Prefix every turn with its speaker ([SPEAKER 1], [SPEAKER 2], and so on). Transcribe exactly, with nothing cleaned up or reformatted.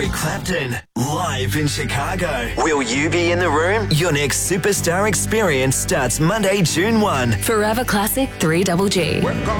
[SPEAKER 1] Eric Clapton, live in Chicago. Will you be in the room? Your next superstar experience starts Monday, June first.
[SPEAKER 2] Forever Classic three G G.